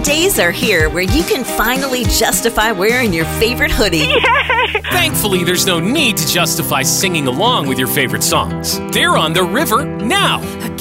days are here where you can finally justify wearing your favorite hoodie. Yay! Thankfully, there's no need to justify singing along with your favorite songs. They're on the river now.